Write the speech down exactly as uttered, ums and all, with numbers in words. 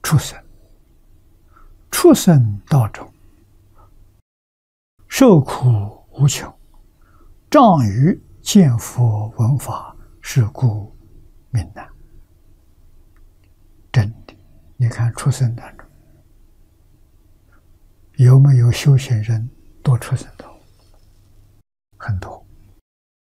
畜生，畜生道中，受苦无穷，障于见佛闻法，是故名难。真的，你看畜生当中，有没有修行人堕畜生道？